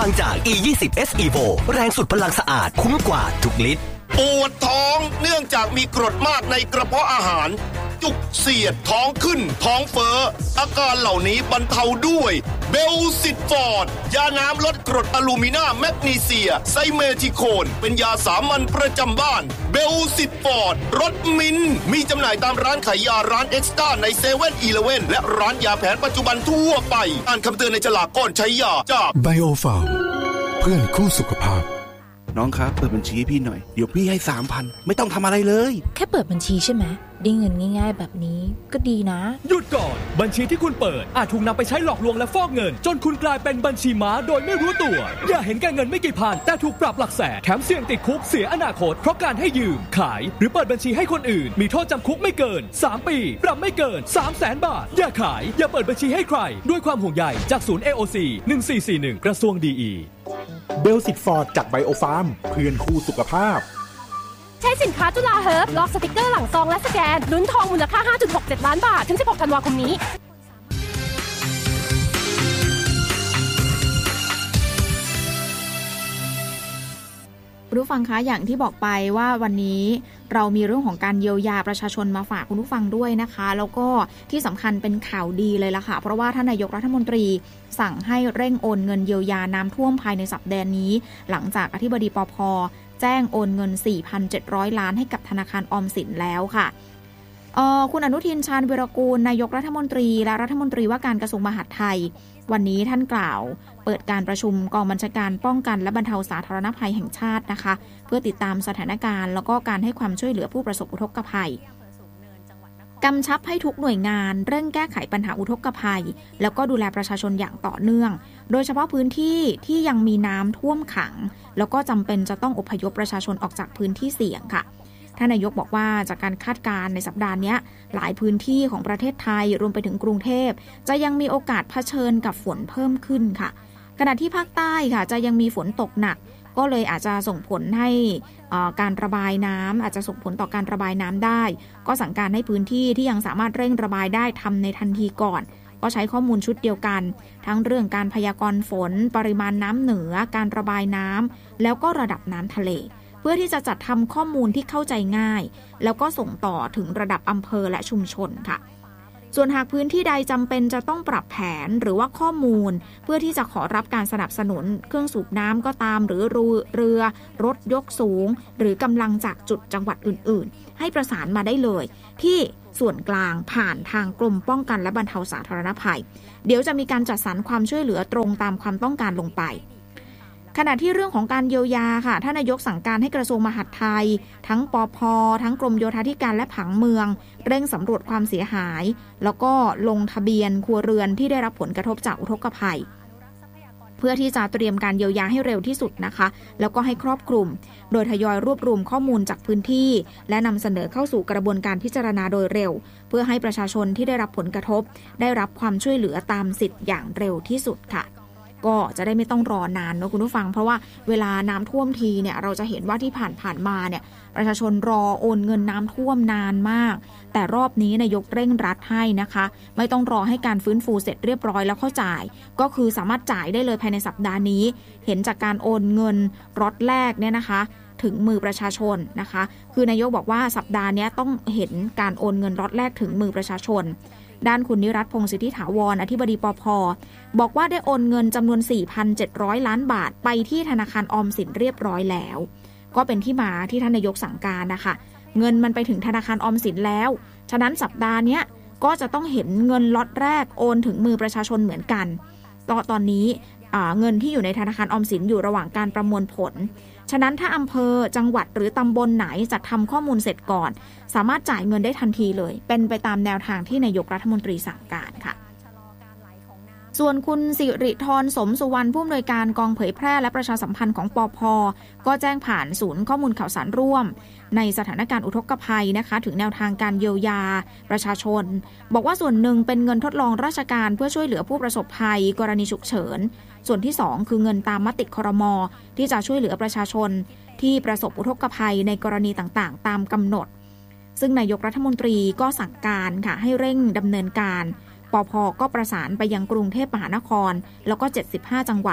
างจาก E20 S Evo แรงสุดพลังสะอาดคุ้มกว่าทุกลิตรปวดท้องเนื่องจากมีกรดมากในกระเพาะอาหารจุกเสียดท้องขึ้นท้องเฟ้ออาการเหล่านี้บรรเทาด้วยเบลซิตฟอร์ดยาน้ำลดกรดอะลูมิเนียมแมกนีเซียไซเมทิโคนเป็นยาสามัญประจำบ้านเบลซิตฟอร์ดรสมิ้นมีจำหน่ายตามร้านขายยาร้านเอ็กซ์ต้าใน7-Eleven และร้านยาแผนปัจจุบันทั่วไปอ่านคำเตือนในฉลากก่อนใช้ยาจากไบโอฟาร์มเพื่อนคู่สุขภาพน้องครับเปิดบัญชีให้พี่หน่อยเดี๋ยวพี่ให้ 3,000 ไม่ต้องทำอะไรเลยแค่เปิดบัญชีใช่ไหมได้เงินง่ายๆแบบนี้ก็ดีนะหยุดก่อนบัญชีที่คุณเปิดอาจถูกนำไปใช้หลอกลวงและฟอกเงินจนคุณกลายเป็นบัญชีม้าโดยไม่รู้ตัวอย่าเห็นแก่เงินไม่กี่พันแต่ถูกปรับหลักแสนแถมเสี่ยงติดคุกเสียอนาคตเพราะการให้ยืมขายหรือเปิดบัญชีให้คนอื่นมีโทษจำคุกไม่เกิน3 ปีปรับไม่เกิน 300,000 บาทอย่าขายอย่าเปิดบัญชีให้ใครด้วยความห่วงใยจากศูนย์ AOC 1441กระทรวงดีเบลซิตฟอร์ดจากไบโอฟาร์มเพื่อนคู่สุขภาพใช้สินค้าจุฬาเฮิร์บลอกสติกเกอร์หลังซองและสแกนลุ้นทองมูลค่า 5.67 ล้านบาทถึง16 ธันวาคมนี้คุณผู้ฟังคะอย่างที่บอกไปว่าวันนี้เรามีเรื่องของการเยียวยาประชาชนมาฝากคุณผู้ฟังด้วยนะคะแล้วก็ที่สำคัญเป็นข่าวดีเลยล่ะค่ะเพราะว่าท่านนายกรัฐมนตรีสั่งให้เร่งโอนเงินเยียวยาน้ำท่วมภายในสัปดาห์นี้หลังจากอธิบดีปภ.แจ้งโอนเงิน 4,700 ล้านให้กับธนาคารออมสินแล้วค่ะคุณอนุทินชาญวีรกูลนายกรัฐมนตรีและรัฐมนตรีว่าการกระทรวงมหาดไทยวันนี้ท่านกล่าวเปิดการประชุมกองบัญชาการป้องกันและบรรเทาสาธารณภัยแห่งชาตินะคะเพื่อติดตามสถานการณ์แล้วก็การให้ความช่วยเหลือผู้ประสบอุทกภัยกำชับให้ทุกหน่วยงานเร่งแก้ไขปัญหาอุทกภัยแล้วก็ดูแลประชาชนอย่างต่อเนื่องโดยเฉพาะพื้นที่ที่ยังมีน้ำท่วมขังแล้วก็จำเป็นจะต้องอพยพประชาชนออกจากพื้นที่เสี่ยงค่ะท่านนายกบอกว่าจากการคาดการณ์ในสัปดาห์นี้หลายพื้นที่ของประเทศไทยรวมไปถึงกรุงเทพจะยังมีโอกาสเผชิญกับฝนเพิ่มขึ้นค่ะขณะที่ภาคใต้ค่ะจะยังมีฝนตกหนักก็เลยอาจจะส่งผลให้การระบายน้ำอาจจะส่งผลต่อการระบายน้ำได้ก็สั่งการให้พื้นที่ที่ยังสามารถเร่งระบายได้ทำในทันทีก่อนก็ใช้ข้อมูลชุดเดียวกันทั้งเรื่องการพยากรณ์ฝนปริมาณน้ำเหนือการระบายน้ำแล้วก็ระดับน้ำทะเลเพื่อที่จะจัดทำข้อมูลที่เข้าใจง่ายแล้วก็ส่งต่อถึงระดับอำเภอและชุมชนค่ะส่วนหากพื้นที่ใดจำเป็นจะต้องปรับแผนหรือว่าข้อมูลเพื่อที่จะขอรับการสนับสนุนเครื่องสูบน้ำก็ตามหรือเรือรถยกสูงหรือกำลังจากจุดจังหวัดอื่นๆให้ประสานมาได้เลยที่ส่วนกลางผ่านทางกรมป้องกันและบรรเทาสาธารณภัยเดี๋ยวจะมีการจัดสรรความช่วยเหลือตรงตามความต้องการลงไปขณะที่เรื่องของการเยียวยาค่ะท่านนายกสั่งการให้กระทรวงมหาดไทยทั้งปภ.ทั้งกรมโยธาธิการและผังเมืองเร่งสำรวจความเสียหายแล้วก็ลงทะเบียนครัวเรือนที่ได้รับผลกระทบจากอุทกภัยเพื่อที่จะเตรียมการเยียวยาให้เร็วที่สุดนะคะแล้วก็ให้ครอบคลุมโดยทยอยรวบรวมข้อมูลจากพื้นที่และนำเสนอเข้าสู่กระบวนการพิจารณาโดยเร็วเพื่อให้ประชาชนที่ได้รับผลกระทบได้รับความช่วยเหลือตามสิทธิ์อย่างเร็วที่สุดค่ะก็จะได้ไม่ต้องรอนานนะคุณผู้ฟังเพราะว่าเวลาน้ำท่วมทีเนี่ยเราจะเห็นว่าที่ผ่านมาเนี่ยประชาชนรอโอนเงินน้ำท่วมนานมากแต่รอบนี้นายกเร่งรัดให้นะคะไม่ต้องรอให้การฟื้นฟูเสร็จเรียบร้อยแล้วเข้าจ่ายก็คือสามารถจ่ายได้เลยภายในสัปดาห์นี้เห็นจากการโอนเงินล็อตแรกเนี่ยนะคะถึงมือประชาชนนะคะคือนายกบอกว่าสัปดาห์นี้ต้องเห็นการโอนเงินล็อตแรกถึงมือประชาชนด้านคุณนิรัตน์พงษ์สิทธิถาวรอธิบดีปภ.บอกว่าได้โอนเงินจำนวน 4,700 ล้านบาทไปที่ธนาคารออมสินเรียบร้อยแล้วก็เป็นที่มาที่ท่านนายกสั่งการนะคะเงินมันไปถึงธนาคารออมสินแล้วฉะนั้นสัปดาห์นี้ก็จะต้องเห็นเงินล็อตแรกโอนถึงมือประชาชนเหมือนกันตอนนี้เงินที่อยู่ในธนาคารออมสินอยู่ระหว่างการประมวลผลฉะนั้นถ้าอำเภอจังหวัดหรือตำบลไหนจัดทำข้อมูลเสร็จก่อนสามารถจ่ายเงินได้ทันทีเลยเป็นไปตามแนวทางที่นายกรัฐมนตรีสั่งการค่ะส่วนคุณสิริธรสมสุวรรณผู้อำนวยการกองเผยแพร่และประชาสัมพันธ์ของปภ.ก็แจ้งผ่านศูนย์ข้อมูลข่าวสารร่วมในสถานการณ์อุทกภัยนะคะถึงแนวทางการเยียวยาประชาชนบอกว่าส่วนหนึ่งเป็นเงินทดลองราชการเพื่อช่วยเหลือผู้ประสบภัยกรณีฉุกเฉินส่วนที่2คือเงินตามมติครม.ที่จะช่วยเหลือประชาชนที่ประสบอุทกภัยในกรณีต่างๆตามกำหนดซึ่งนายกรัฐมนตรีก็สั่งการค่ะให้เร่งดำเนินการปภ.ก็ประสานไปยังกรุงเทพมหานครแล้วก็75จังหวัด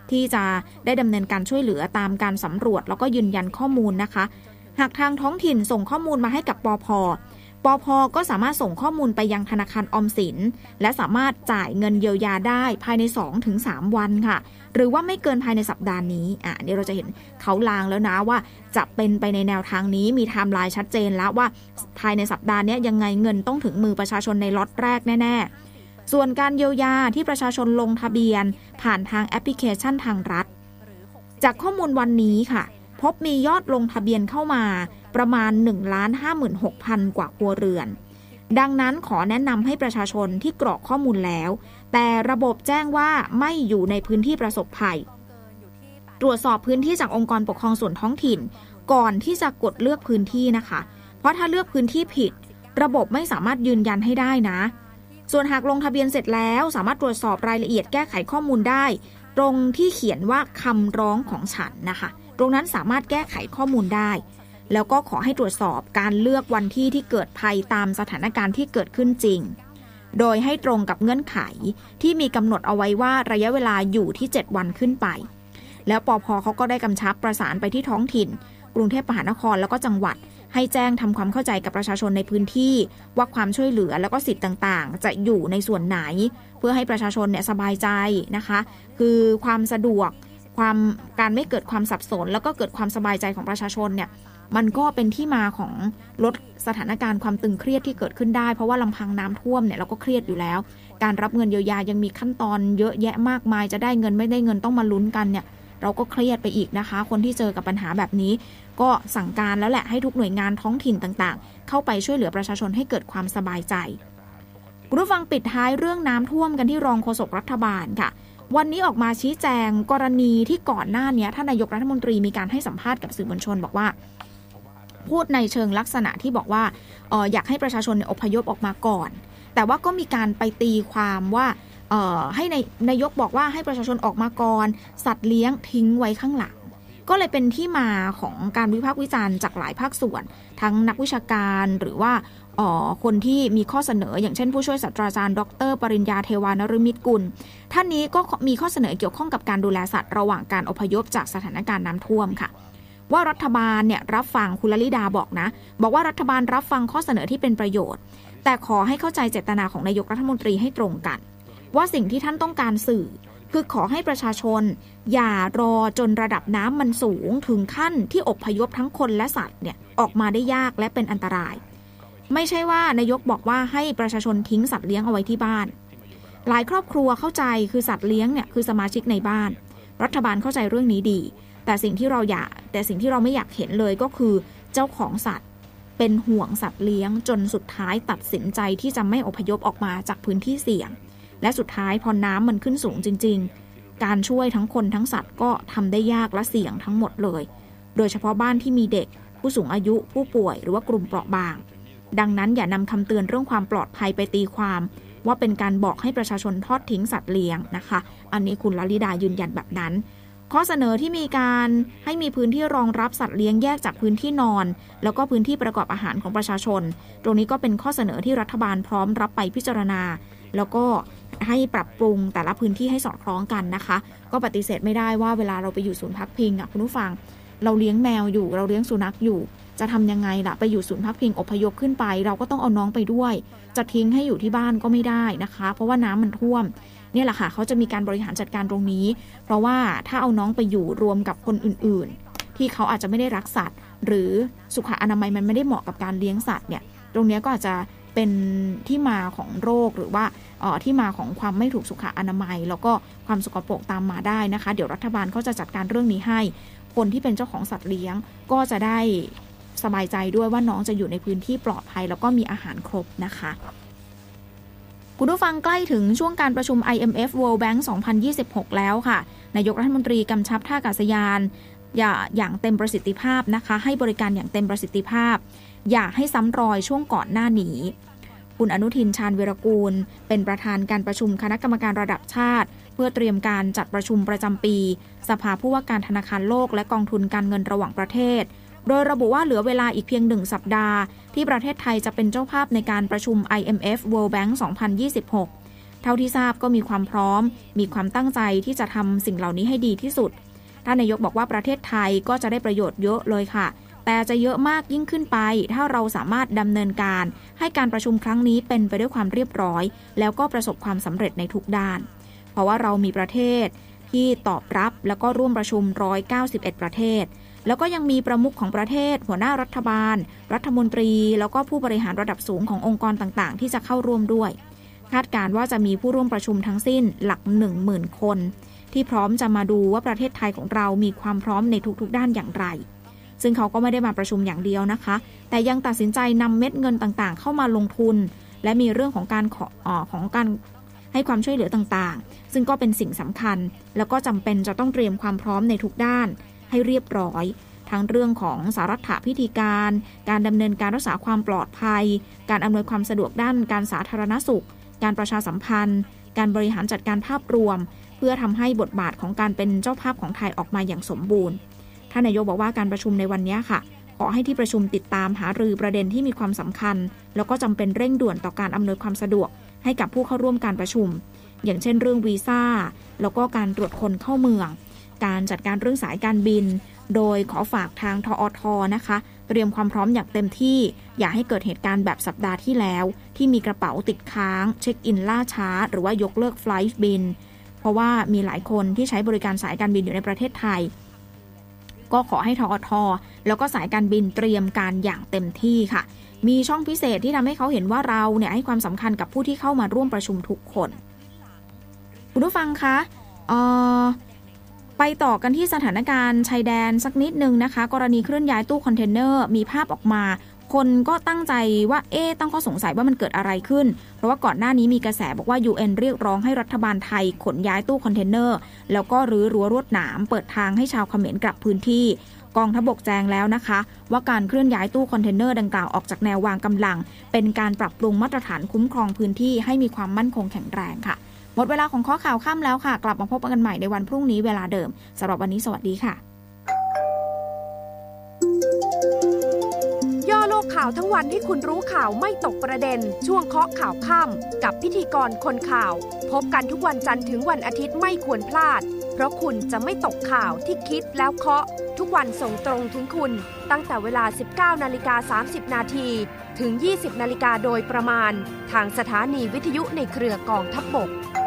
ที่จะได้ดำเนินการช่วยเหลือตามการสำรวจแล้วก็ยืนยันข้อมูลนะคะหากทางท้องถิ่นส่งข้อมูลมาให้กับปภ.ก็สามารถส่งข้อมูลไปยังธนาคารออมสินและสามารถจ่ายเงินเยียวยาได้ภายใน 2-3 วันค่ะหรือว่าไม่เกินภายในสัปดาห์นี้เดี๋ยวเราจะเห็นเขาลางแล้วนะว่าจะเป็นไปในแนวทางนี้มีไทม์ไลน์ชัดเจนแล้วว่าภายในสัปดาห์นี้ยังไงเงินต้องถึงมือประชาชนในล็อตแรกแน่ๆส่วนการเยียวยาที่ประชาชนลงทะเบียนผ่านทางแอปพลิเคชันทางรัฐจากข้อมูลวันนี้ค่ะพบมียอดลงทะเบียนเข้ามาประมาณ 1,56,000 กว่าครัวเรือนดังนั้นขอแนะนำให้ประชาชนที่กรอกข้อมูลแล้วแต่ระบบแจ้งว่าไม่อยู่ในพื้นที่ประสบภัยตรวจสอบพื้นที่จากองค์กรปกครองส่วนท้องถิ่นก่อนที่จะกดเลือกพื้นที่นะคะเพราะถ้าเลือกพื้นที่ผิดระบบไม่สามารถยืนยันให้ได้นะส่วนหากลงทะเบียนเสร็จแล้วสามารถตรวจสอบรายละเอียดแก้ไขข้อมูลได้ตรงที่เขียนว่าคำร้องของฉันนะคะตรงนั้นสามารถแก้ไขข้อมูลได้แล้วก็ขอให้ตรวจสอบการเลือกวันที่เกิดภัยตามสถานการณ์ที่เกิดขึ้นจริงโดยให้ตรงกับเงื่อนไขที่มีกำหนดเอาไว้ว่าระยะเวลาอยู่ที่7วันขึ้นไปแล้วปภ.เขาก็ได้กำชับประสานไปที่ท้องถิ่นกรุงเทพมหานครแล้วก็จังหวัดให้แจ้งทำความเข้าใจกับประชาชนในพื้นที่ว่าความช่วยเหลือแล้วก็สิทธิ์ต่างๆจะอยู่ในส่วนไหนเพื่อให้ประชาชนเนี่ยสบายใจนะคะคือความสะดวกการไม่เกิดความสับสนแล้วก็เกิดความสบายใจของประชาชนเนี่ยมันก็เป็นที่มาของลดสถานการณ์ความตึงเครียดที่เกิดขึ้นได้เพราะว่าลำพังน้ำท่วมเนี่ยเราก็เครียดอยู่แล้วการรับเงินเยียวยายังมีขั้นตอนเยอะแยะมากมายจะได้เงินไม่ได้เงินต้องมาลุ้นกันเนี่ยเราก็เครียดไปอีกนะคะคนที่เจอกับปัญหาแบบนี้ก็สั่งการแล้วแหละให้ทุกหน่วยงานท้องถิ่นต่างๆเข้าไปช่วยเหลือประชาชนให้เกิดความสบายใจคุณผู้ฟังปิดท้ายเรื่องน้ำท่วมกันที่รองโฆษกรัฐบาลค่ะวันนี้ออกมาชี้แจงกรณีที่ก่อนหน้านี้ท่านนายกรัฐมนตรีมีการให้สัมภาษณ์กับสื่อมวลชนบอกว่าพูดในเชิงลักษณะที่บอกว่าอยากให้ประชาชนอพยพออกมาก่อนแต่ว่าก็มีการไปตีความว่าให้นายกบอกว่าให้ประชาชนออกมาก่อนสัตว์เลี้ยงทิ้งไว้ข้างหลังก็เลยเป็นที่มาของการวิพากษ์วิจารณ์จากหลายภาคส่วนทั้งนักวิชาการหรือว่าคนที่มีข้อเสนออย่างเช่นผู้ช่วยศาสตราจารย์ดร.ปริญญาเทวานฤมิตกุลท่านนี้ก็มีข้อเสนอเกี่ยวข้องกับการดูแลสัตว์ระหว่างการอพยพจากสถานการณ์น้ำท่วมค่ะว่ารัฐบาลเนี่ยรับฟังคุณลลิดาบอกว่ารัฐบาลรับฟังข้อเสนอที่เป็นประโยชน์แต่ขอให้เข้าใจเจตนาของนายกรัฐมนตรีให้ตรงกันว่าสิ่งที่ท่านต้องการสื่อคือขอให้ประชาชนอย่ารอจนระดับน้ำมันสูงถึงขั้นที่อพยพทั้งคนและสัตว์เนี่ยออกมาได้ยากและเป็นอันตรายไม่ใช่ว่านายกบอกว่าให้ประชาชนทิ้งสัตว์เลี้ยงเอาไว้ที่บ้านหลายครอบครัวเข้าใจคือสัตว์เลี้ยงเนี่ยคือสมาชิกในบ้านรัฐบาลเข้าใจเรื่องนี้ดีแต่สิ่งที่เราไม่อยากเห็นเลยก็คือเจ้าของสัตว์เป็นห่วงสัตว์เลี้ยงจนสุดท้ายตัดสินใจที่จะไม่อพยพออกมาจากพื้นที่เสี่ยงและสุดท้ายพอน้ำมันขึ้นสูงจริงๆการช่วยทั้งคนทั้งสัตว์ก็ทำได้ยากและเสี่ยงทั้งหมดเลยโดยเฉพาะบ้านที่มีเด็กผู้สูงอายุผู้ป่วยหรือว่ากลุ่มเปราะบางดังนั้นอย่านำคำเตือนเรื่องความปลอดภัยไปตีความว่าเป็นการบอกให้ประชาชนทอดทิ้งสัตว์เลี้ยงนะคะอันนี้คุณลลิดายืนยันแบบนั้นข้อเสนอที่มีการให้มีพื้นที่รองรับสัตว์เลี้ยงแยกจากพื้นที่นอนแล้วก็พื้นที่ประกอบอาหารของประชาชนตรงนี้ก็เป็นข้อเสนอที่รัฐบาลพร้อมรับไปพิจารณาแล้วก็ให้ปรับปรุงแต่ละพื้นที่ให้สอดคล้องกันนะคะก็ปฏิเสธไม่ได้ว่าเวลาเราไปอยู่ศูนย์พักพิงคุณผู้ฟังเราเลี้ยงแมวอยู่เราเลี้ยงสุนัขอยู่จะทำยังไงล่ะไปอยู่ศูนย์พักพิงอพยพขึ้นไปเราก็ต้องเอาน้องไปด้วยจะทิ้งให้อยู่ที่บ้านก็ไม่ได้นะคะเพราะว่าน้ำมันท่วมเนี่ยแหละค่ะเขาจะมีการบริหารจัดการตรงนี้เพราะว่าถ้าเอาน้องไปอยู่รวมกับคนอื่นๆที่เขาอาจจะไม่ได้รักสัตว์หรือสุขอนามัยมันไม่ได้เหมาะกับการเลี้ยงสัตว์เนี่ยตรงนี้ก็อาจจะเป็นที่มาของโรคหรือว่าที่มาของความไม่ถูกสุขอนามัยแล้วก็ความสกปรกตามมาได้นะคะเดี๋ยวรัฐบาลก็จะจัดการเรื่องนี้ให้คนที่เป็นเจ้าของสัตว์เลี้ยงก็จะได้สบายใจด้วยว่าน้องจะอยู่ในพื้นที่ปลอดภัยแล้วก็มีอาหารครบนะคะคุณผู้ฟังใกล้ถึงช่วงการประชุม IMF World Bank 2026 แล้วค่ะนายกรัฐมนตรีกำชับท่าอากาศยานอย่างเต็มประสิทธิภาพนะคะให้บริการอย่างเต็มประสิทธิภาพอย่าให้ซ้ำรอยช่วงก่อนหน้านี้คุณอนุทินชาญวีรกูลเป็นประธานการประชุมคณะกรรมการระดับชาติเพื่อเตรียมการจัดประชุมประจำปีสภาผู้ว่าการธนาคารโลกและกองทุนการเงินระหว่างประเทศโดยระบุว่าเหลือเวลาอีกเพียง1สัปดาห์ที่ประเทศไทยจะเป็นเจ้าภาพในการประชุม IMF World Bank 2026 เท่าที่ทราบก็มีความพร้อมมีความตั้งใจที่จะทำสิ่งเหล่านี้ให้ดีที่สุดท่านนายกบอกว่าประเทศไทยก็จะได้ประโยชน์เยอะเลยค่ะแต่จะเยอะมากยิ่งขึ้นไปถ้าเราสามารถดำเนินการให้การประชุมครั้งนี้เป็นไปด้วยความเรียบร้อยแล้วก็ประสบความสำเร็จในทุกด้านเพราะว่าเรามีประเทศที่ตอบรับแล้วก็ร่วมประชุม191ประเทศแล้วก็ยังมีประมุขของประเทศหัวหน้ารัฐบาลรัฐมนตรีแล้วก็ผู้บริหารระดับสูงขององค์กรต่างๆที่จะเข้าร่วมด้วยคาดการณ์ว่าจะมีผู้ร่วมประชุมทั้งสิ้นหลัก 10,000 คนที่พร้อมจะมาดูว่าประเทศไทยของเรามีความพร้อมในทุกๆด้านอย่างไรซึ่งเขาก็ไม่ได้มาประชุมอย่างเดียวนะคะแต่ยังตัดสินใจนำเม็ดเงินต่างๆเข้ามาลงทุนและมีเรื่องของการให้ความช่วยเหลือต่างๆซึ่งก็เป็นสิ่งสำคัญแล้วก็จำเป็นจะต้องเตรียมความพร้อมในทุกด้านให้เรียบร้อยทั้งเรื่องของสารัฐพิธีการดำเนินการรักษาความปลอดภัยการอำนวยความสะดวกด้านการสาธารณสุขการประชาสัมพันธ์การบริหารจัดการภาพรวมเพื่อทำให้บทบาทของการเป็นเจ้าภาพของไทยออกมาอย่างสมบูรณ์ท่านนายกบอกว่าการประชุมในวันนี้ค่ะขอให้ที่ประชุมติดตามหารือประเด็นที่มีความสำคัญแล้วก็จำเป็นเร่งด่วนต่อการอำนวยความสะดวกให้กับผู้เข้าร่วมการประชุมอย่างเช่นเรื่องวีซ่าแล้วก็การตรวจคนเข้าเมืองการจัดการเรื่องสายการบินโดยขอฝากทางทอท.นะคะเตรียมความพร้อมอย่างเต็มที่อย่าให้เกิดเหตุการณ์แบบสัปดาห์ที่แล้วที่มีกระเป๋าติดค้างเช็คอินล่าช้าหรือว่ายกเลิกไฟลท์บินเพราะว่ามีหลายคนที่ใช้บริการสายการบินอยู่ในประเทศไทยก็ขอให้ทอท.แล้วก็สายการบินเตรียมการอย่างเต็มที่ค่ะมีช่องพิเศษที่ทำให้เขาเห็นว่าเราเนี่ยให้ความสำคัญกับผู้ที่เข้ามาร่วมประชุมทุกคนคุณผู้ฟังคะไปต่อกันที่สถานการณ์ชายแดนสักนิดนึงนะคะกรณีเคลื่อนย้ายตู้คอนเทนเนอร์มีภาพออกมาคนก็ตั้งใจว่าตั้งข้อสงสัยว่ามันเกิดอะไรขึ้นเพราะว่าก่อนหน้านี้มีกระแสบอกว่า UN เรียกร้องให้รัฐบาลไทยขนย้ายตู้คอนเทนเนอร์แล้วก็รื้อรั้วลวดหนามเปิดทางให้ชาวเขมรกลับพื้นที่กองทัพบกแจ้งแล้วนะคะว่าการเคลื่อนย้ายตู้คอนเทนเนอร์ดังกล่าวออกจากแนววางกำลังเป็นการปรับปรุงมาตรฐานคุ้มครองพื้นที่ให้มีความมั่นคงแข็งแรงค่ะหมดเวลาของข้อข่าวค่ำแล้วค่ะกลับมาพบกันใหม่ในวันพรุ่งนี้เวลาเดิมสำหรับวันนี้สวัสดีค่ะย่อโลกข่าวทั้งวันให้คุณรู้ข่าวไม่ตกประเด็นช่วงเคาะข่าวค่ำกับพิธีกรคนข่าวพบกันทุกวันจันทร์ถึงวันอาทิตย์ไม่ควรพลาดเพราะคุณจะไม่ตกข่าวที่คิดแล้วเคาะทุกวันส่งตรงถึงคุณตั้งแต่เวลา 19:30 นาทีถึง 20:00 น.โดยประมาณทางสถานีวิทยุในเครือกองทัพบก